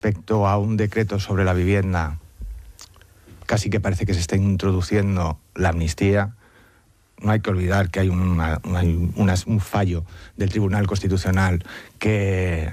respecto a un decreto sobre la vivienda, casi que parece que se está introduciendo la amnistía. No hay que olvidar que hay un fallo del Tribunal Constitucional que